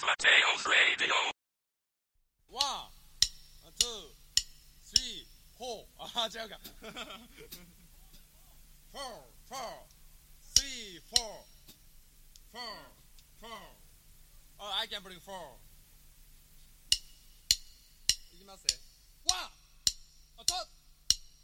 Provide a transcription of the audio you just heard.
Mateo's Radio. ワン、ツー、スリー、フォー。あ、違うか。フォー、フォー、スリー、フォー、フォー、フォー。Oh, I can bring four. いきますね。ワン、ツー。